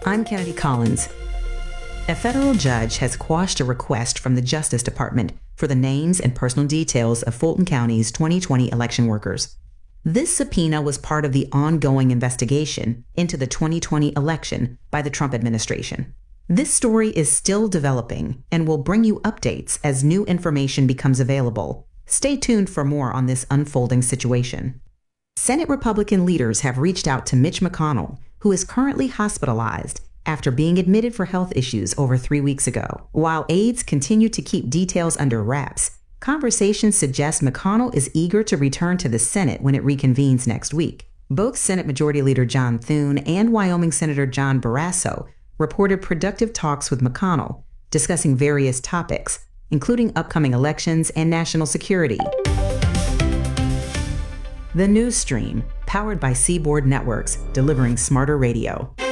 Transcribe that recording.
I'm Kennedy Collins. A federal judge has quashed a request from the Justice Department for the names and personal details of Fulton County's 2020 election workers. This subpoena was part of the ongoing investigation into the 2020 election by the Trump administration. This story is still developing and will bring you updates as new information becomes available. Stay tuned for more on this unfolding situation. Senate Republican leaders have reached out to Mitch McConnell, who is currently hospitalized after being admitted for health issues over 3 weeks ago. While aides continue to keep details under wraps, conversations suggest McConnell is eager to return to the Senate when it reconvenes next week. Both Senate Majority Leader John Thune and Wyoming Senator John Barrasso reported productive talks with McConnell, discussing various topics, including upcoming elections and national security. The News Stream, powered by Seaboard Networks, delivering smarter radio.